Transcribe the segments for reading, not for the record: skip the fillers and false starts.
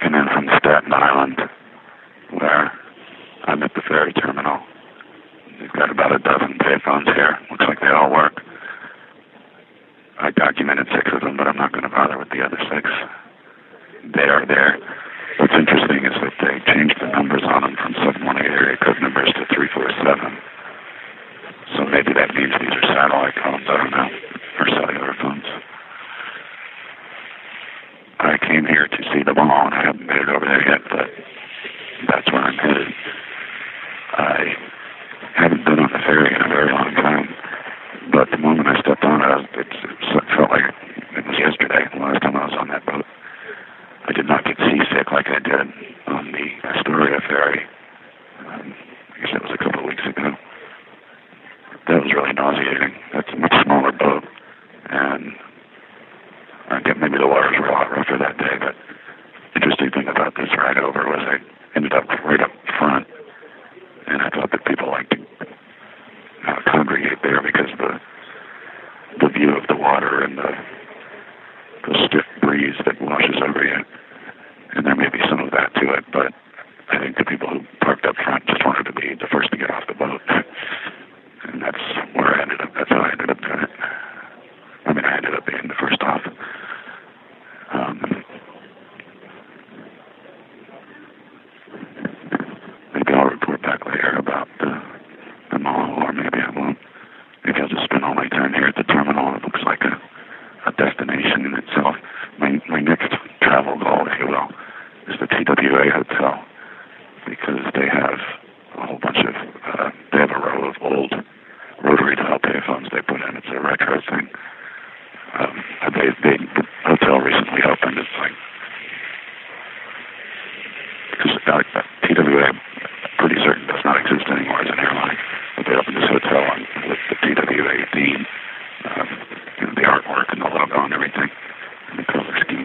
came in from Staten Island, where I'm at the ferry terminal. They've got about a dozen payphones here. Looks like they all work. I documented 6 of them, but I'm not going to bother with the other 6. They are there. What's interesting is that they changed the numbers on them from 718 area code numbers to 347. So maybe that means these are satellite phones, I don't know, or cellular phones. I came here to see the mall, and I haven't made it over there yet, but that's where I'm headed. I haven't been on the ferry in a very long time, but the moment I stepped on it, it felt like it was yesterday, the last time I was on that boat. I did not get seasick like I did on the Astoria ferry. I guess that was a couple of weeks ago. That was really nauseating. That's a much smaller boat, and I get maybe the waters were a lot rougher that day, but the interesting thing about this ride over was I ended up right up front, and I thought that people like to congregate there because the view of the water and the stiff breeze that washes over you, and there may be some of that to it, but I think the people who parked up front just wanted to be the first to get off the boat, and that's where I ended up. That's how I ended up doing it. I mean, I ended up being the first off. Maybe I'll report back later about the mall, or maybe I won't. Maybe I'll just spend all my time here at the terminal. It looks like a destination in itself. My next travel goal, if you will, is the TWA Hotel, because they have a whole bunch of, they have a row of old rotary dial payphones they put in. It's a retro thing. The hotel recently opened. It's like, because TWA, pretty certain, does not exist anymore as an airline, but they opened this hotel with the TWA theme, the artwork and the logo and everything, and the color scheme.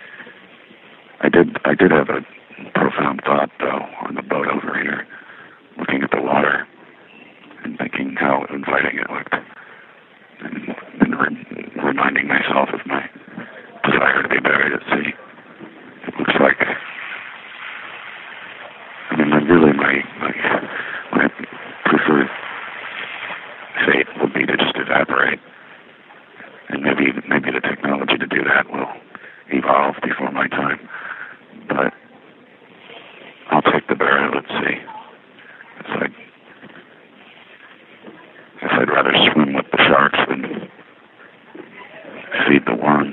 I did have a profound thought, though, on the boat over here, looking at the water and thinking how inviting it looked, and reminding myself of my desire to be buried at sea. It looks like, I mean, really my preferred fate would be to just evaporate, and maybe the technology to do that will evolve before my time, but I'll take the burial at sea. It's like, I guess I'd rather swim with the sharks than feed the worms.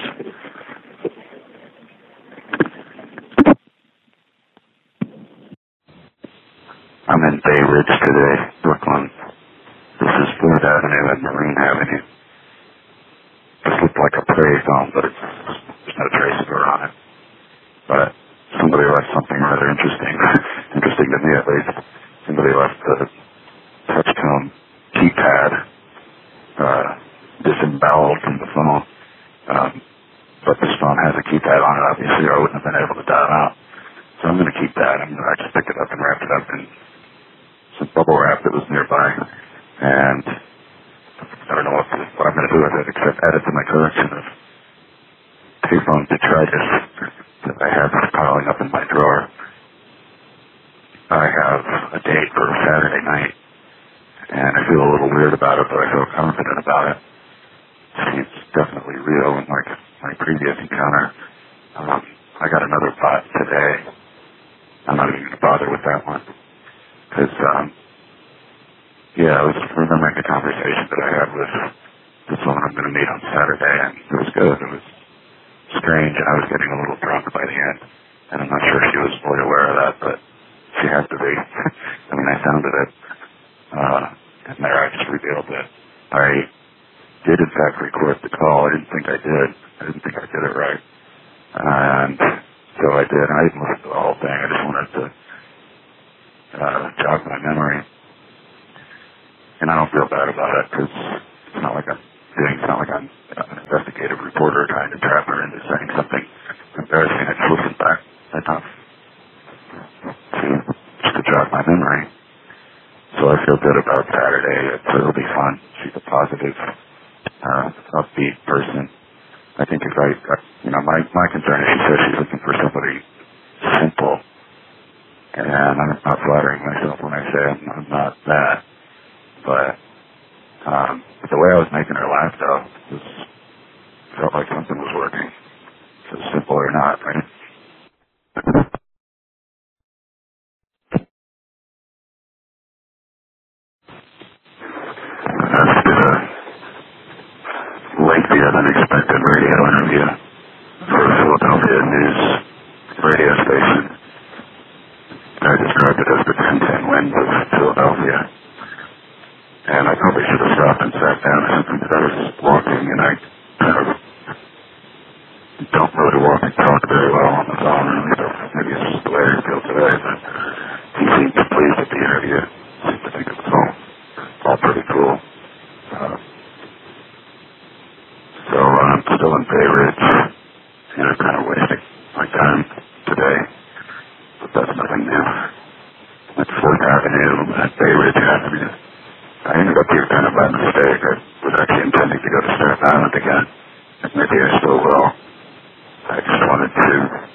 I'm in Bay Ridge today, Brooklyn. This is 4th Avenue and Marine Avenue. This looked like a prairie zone, but there's no trace of her on it. But somebody left something rather interesting, interesting to me at least. Somebody left the touch-tone keypad disemboweled from the phone. But this phone has a keypad on it, obviously, or I wouldn't have been able to dial out. So I'm going to keep that. I just picked it up and wrapped it up in some bubble wrap that was nearby. And I don't know what I'm going to do with it, except add it to my collection of payphone detritus that I have piling up in my drawer. I have a date for Saturday night, and I feel a little weird about it, but I feel confident about it. It's definitely real, unlike my previous encounter. I got another bot today. I'm not even going to bother with that one. Because, I was remembering the conversation that I had with this woman I'm going to meet on Saturday, and it was good. It was strange, and I was getting a little drunk by the end. And I'm not sure she was fully aware of that, but she has to be. I mean, I sounded it. And there I just revealed that I did, in fact, record the call. I didn't think I did. I didn't think I did it right. And so I did. I didn't listen to the whole thing. I just wanted to jog my memory. And I don't feel bad about it because it's not like I'm an investigative reporter trying to trap her into saying something embarrassing. I just listened back enough to jog my memory. So I feel good about Saturday. It'll be fun. She's a positive, upbeat person. I think if my concern is she says she's looking for somebody useful or not, right? That's the lengthy and unexpected radio interview for a Philadelphia news radio station. I described it as the 10-10 winds of Philadelphia. And I probably should have stopped and sat down or something, because I was walking and I kind of don't really walk and talk very well on the phone. Maybe it's just the way I feel today, but he seemed pleased with the interview. Seemed to think it was all pretty cool. So I'm still in Bay Ridge, kind of wasting my time today, but that's nothing new. At 4th Avenue, at Bay Ridge Avenue. I ended up here kind of by mistake. I was actually intending to go to Staten Island again, and maybe I still will. I just wanted to,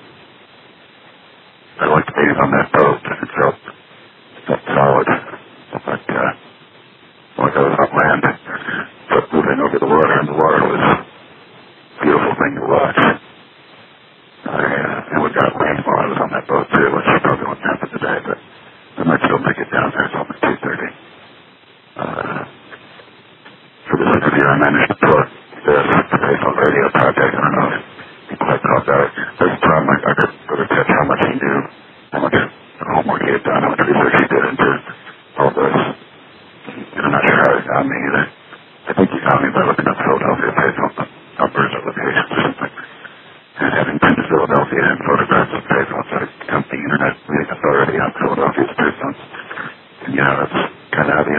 I liked being on that boat. It felt solid, like I was on land, but moving over the water, and the water was a beautiful thing to watch. And we got rain while I was on that boat too, which probably won't happen today, but I might still make it down there. It's almost 2:30. For this interview, I managed to put this Payphone radio project. I don't know if you quite caught that. There's a problem. I could catch how much he knew, how much homework he had done, how much research he did into all this. And I'm not sure how he found me either. I think he found me by looking up Philadelphia payphone numbers or locations or something. And having been to Philadelphia and photographs of payphones, I dumped the internet reading authority on Philadelphia's payphones. And that's